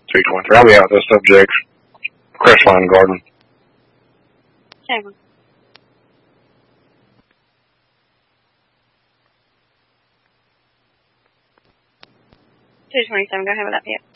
223. I'll be out with the subjects. Crestline Garden. Okay. 227, go ahead with that, Pip.